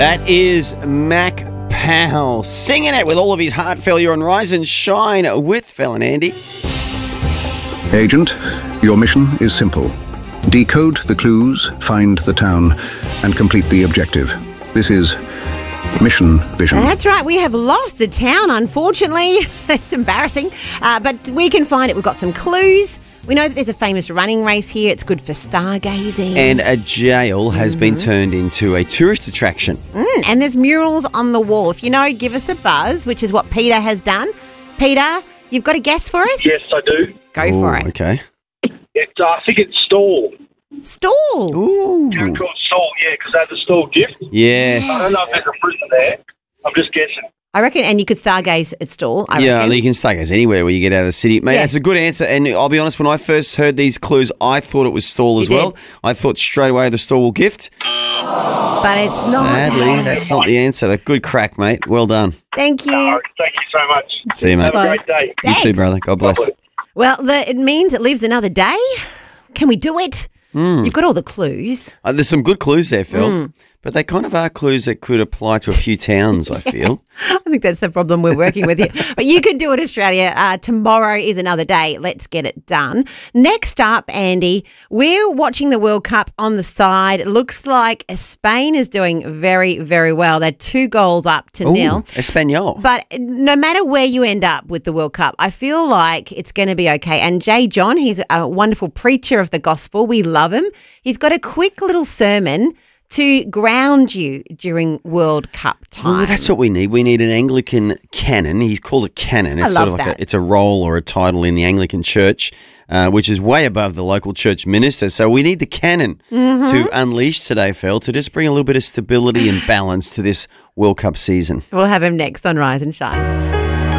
That is Mac Powell singing it with all of his heart failure on Rise and Shine with Phil and Andy. Agent, your mission is simple. Decode the clues, find the town, and complete the objective. This is Mission Vision. That's right. We have lost the town, unfortunately. It's embarrassing. But we can find it. We've got some clues. We know that there's a famous running race here. It's good for stargazing. And a jail has been turned into a tourist attraction. And there's murals on the wall. If you know, give us a buzz, which is what Peter has done. Peter, you've got a guess for us? Yes, I do. Go for it. Okay. I think it's Stall. Stall. Ooh. Yeah, called Stall, yeah, because they have the Stall gift. Yes. I don't know if there's a prison there. I'm just guessing. I reckon, and you could stargaze at Stall, I Yeah, reckon. you can stargaze anywhere where you get out of the city. Mate, Yeah. that's a good answer. And I'll be honest, when I first heard these clues, I thought it was Stall as You well. did. I thought straight away the Stall gift. But it's not. Sadly, that's not the answer. But good crack, mate. Well done. Thank you. Thank you so much. See you, mate. Have a great day. You too, Thanks. brother. God bless. Well, it means it lives another day. Can we do it? You've got all the clues. There's some good clues there, Phil. But they kind of are clues that could apply to a few towns, I feel. I think that's the problem we're working with here. But you can do it, Australia. Tomorrow is another day. Let's get it done. Next up, Andy, we're watching the World Cup on the side. It looks like Spain is doing very, very well. They're 2 goals up to nil. Espanol. But no matter where you end up with the World Cup, I feel like it's going to be okay. And Jay John, he's a wonderful preacher of the gospel. We love him. He's got a quick little sermon to ground you during World Cup time. Well, that's what we need. We need an Anglican canon. He's called a canon. It's I love sort of like that. it's a role or a title in the Anglican Church, which is way above the local church minister. So we need the canon to unleash today, Phil, to just bring a little bit of stability and balance to this World Cup season. We'll have him next on Rise and Shine.